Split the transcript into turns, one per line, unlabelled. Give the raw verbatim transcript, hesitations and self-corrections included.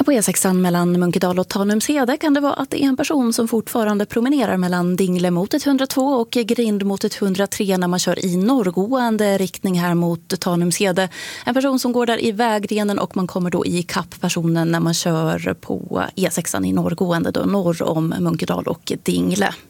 på E sexan mellan Munkedal och Tanumshede kan det vara att det är en person som fortfarande promenerar mellan Dingle mot ett hundratvå och Grind mot ett hundratre när man kör i norrgående riktning här mot Tanumshede. En person som går där i vägrenen och man kommer då i kapp personen när man kör på E sexan i norrgående då norr om Munkedal och Dingle.